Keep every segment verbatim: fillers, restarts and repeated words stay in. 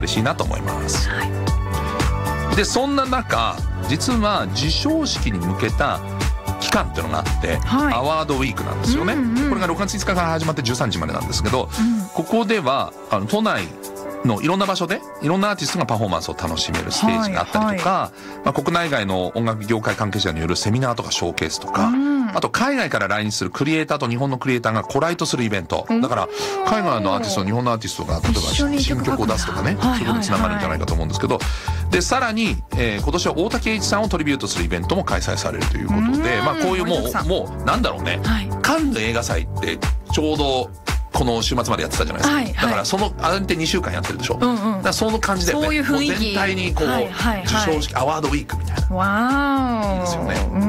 嬉しいなと思います、 はい、 でそんな中実は授賞式に向けた期間っていうのがあって、はい、アワードウィークなんですよね、うんうん、これがろくがついつかから始まってじゅうさんにちまでなんですけど、うん、ここではあの都内のいろんな場所でいろんなアーティストがパフォーマンスを楽しめるステージがあったりとか、はいはい、まあ、国内外の音楽業界関係者によるセミナーとかショーケースとか、うん、あと海外から来日するクリエイターと日本のクリエイターがコライトするイベント、だから海外のアーティストと日本のアーティストが例えば新曲を出すとかね、そういうことにつながるんじゃないかと思うんですけど、でさらに、えー、今年は大竹栄一さんをトリビュートするイベントも開催されるということで、まあ、こういうもうもうなんだろうね、はい、カンヌ映画祭ってちょうどこの週末までやってたじゃないですか、はいはい、だからそのあれってにしゅうかんやってるでしょ、うんうん、だからその感じで、ね、 そういう雰囲気もう全体にこう、はいはいはい、授賞式アワードウィークみたいな、 わー、 いいですよね。 うん、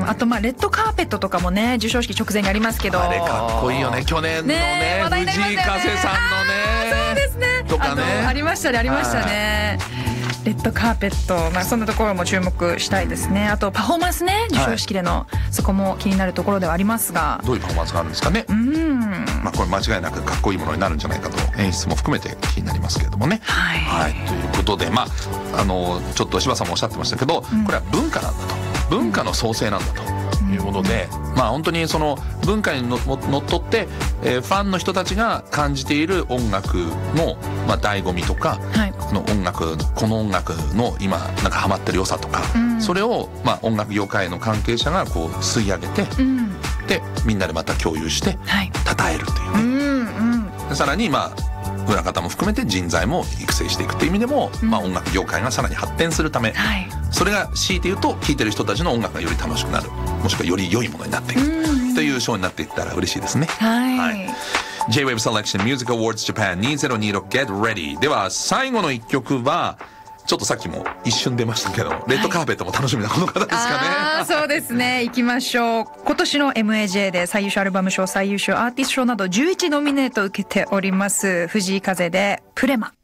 あとまあレッドカーペットとかもね授賞式直前にありますけど、 あれかっこいいよね、去年の ね, ね話題になりましたよね、 藤井風さんのね、 そうですね、 とかね、 あ, ありましたねありましたね、レッドカーペット、まあ、そんなところも注目したいですね。あとパフォーマンスね、授賞式での、はい、そこも気になるところではありますが、 どういうパフォーマンスがあるんですかね。うん、まあ、これ間違いなくかっこいいものになるんじゃないかと、演出も含めて気になりますけれどもね、 はい、 はい、ということで、まあ、あのちょっと柴さんもおっしゃってましたけど、うん、これは文化なんだと、文化の創生なんだということで、うん、まあ本当にその文化にののっとって、えー、ファンの人たちが感じている音楽の、まあ、醍醐味とか、はい、この音楽この音楽の今なんかハマってる良さとか、うん、それを、まあ、音楽業界の関係者がこう吸い上げて、うん、でみんなでまた共有して称えるというね、はい、うんうん、さらにまあ裏方も含めて人材も育成していくっていう意味でも、うん、まあ、音楽業界がさらに発展するため、はい、それが強いて言うと聴いてる人たちの音楽がより楽しくなる、もしくはより良いものになっていくというショーになっていったら嬉しいですね、はいはい、J-Wave Selection Music Awards Japan にせんにじゅうろく Get Ready では最後の一曲はちょっとさっきも一瞬出ましたけど、レッドカーペットも楽しみなこの方ですかね、 はい、あそうですね、行きましょう。今年の エムエージェー で最優秀アルバム賞、最優秀アーティスト賞などじゅういちノミネート受けております藤井風でプレマ。